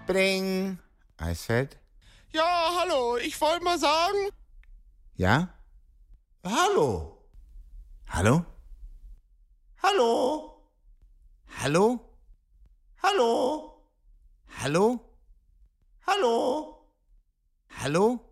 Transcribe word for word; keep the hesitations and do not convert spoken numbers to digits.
Nightbring, I said. Ja, hallo, ich wollte mal sagen. Ja? Hallo. Hallo? Hallo. Hallo? Hallo. Hallo? Hallo. Hallo?